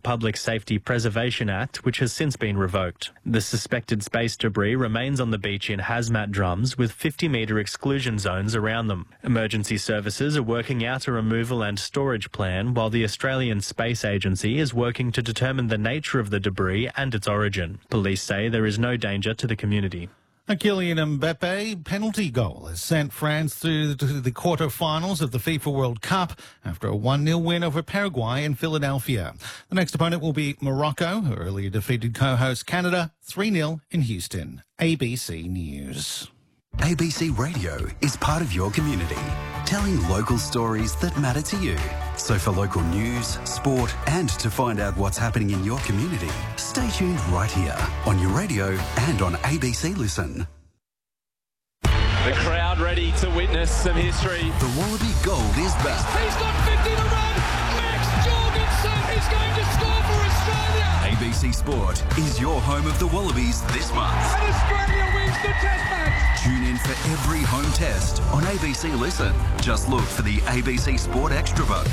Public Safety Preservation Act, which has since been revoked. The suspected space debris remains on the beach in hazmat drums with 50-metre exclusion zones around them. Emergency services are working out a removal and storage plan, while the Australian Space Agency is working to determine the nature of the debris and its origin. Police say there is no danger to the community. A Kylian Mbappe penalty goal has sent France through to the quarter-finals of the FIFA World Cup after a 1-0 win over Paraguay in Philadelphia. The next opponent will be Morocco, who earlier defeated co-host Canada 3-0 in Houston. ABC News. ABC Radio is part of your community, telling local stories that matter to you. So for local news, sport and to find out what's happening in your community, stay tuned right here on your radio and on ABC Listen. The crowd ready to witness some history. The Wallaby Gold is back. He's got 50 to run. Max Jorgensen is going to score for Australia. ABC Sport is your home of the Wallabies this month. And Australia wins the Test match. Tune in for every home test on ABC Listen. Just look for the ABC Sport Extra button.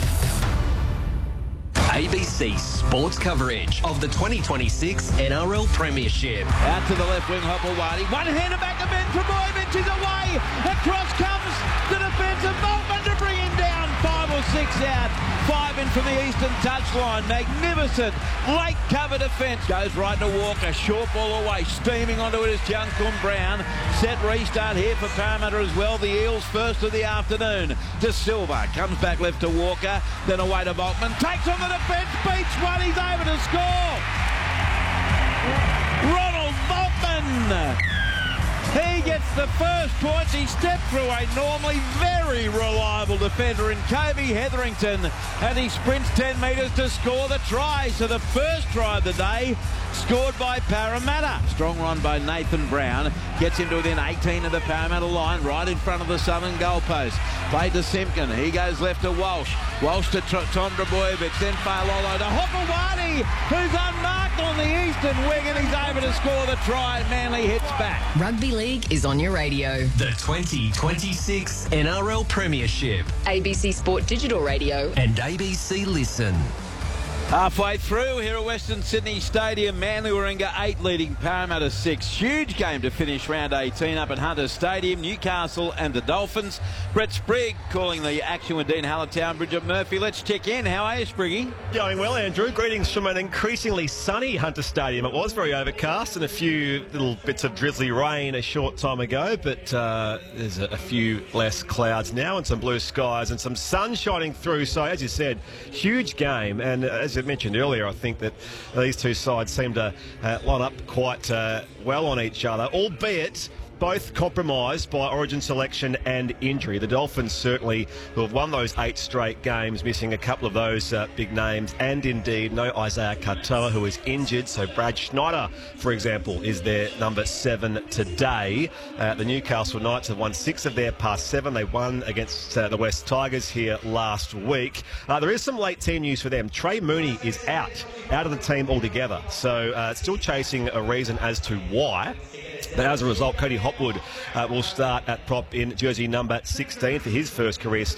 ABC Sports coverage of the 2026 NRL Premiership. Out to the left wing, Hopewadi. One-hander back to Ben Trebojevic is away. Across comes the defensive Boltman to bring him down. 5 or 6 out. 5 in from the eastern touchline. Magnificent late cover defence. Goes right to Walker. Short ball away. Steaming onto it is Junkun Brown. Set restart here for Parramatta as well. The Eels first of the afternoon. De Silva comes back left to Walker. Then away to Boltman. Takes on the defence. Beats one. He's over to score. Ronald Boltman. He gets the first points. He stepped through a normally very reliable defender in Kobe Hetherington, and he sprints 10 metres to score the try. So the first try of the day scored by Parramatta. Strong run by Nathan Brown. Gets him to within 18 of the Parramatta line, right in front of the southern goalpost. Played to Simpkin. He goes left to Walsh. Walsh to Tom Trebojevic. Then Failolo to Hopewadi, who's unmarked on the eastern wing, and he's over to score the try. Manly hits back. Rugby League is on your radio. The 2026 NRL Premiership. ABC Sport Digital Radio. And ABC Listen. Halfway through here at Western Sydney Stadium, Manly Warringah 8 leading Parramatta 6. Huge game to finish round 18 up at Hunter Stadium. Newcastle and the Dolphins. Brett Sprigg calling the action with Dean Hallertown, Bridget Murphy. Let's check in. How are you, Spriggy? Going well, Andrew. Greetings from an increasingly sunny Hunter Stadium. It was very overcast and a few little bits of drizzly rain a short time ago, but there's a few less clouds now and some blue skies and some sun shining through. So, as you said, huge game. And as I mentioned earlier, I think that these two sides seem to line up quite well on each other, albeit both compromised by origin selection and injury. The Dolphins certainly, who have won those 8 straight games, missing a couple of those big names, and indeed no Isaiah Katoa, who is injured. So Brad Schneider, for example, is their number 7 today. The Newcastle Knights have won 6 of their past 7. They won against the West Tigers here last week. There is some late team news for them. Trey Mooney is out of the team altogether. So still chasing a reason as to why. But as a result, Cody Hopwood will start at prop in jersey number 16 for his first career start.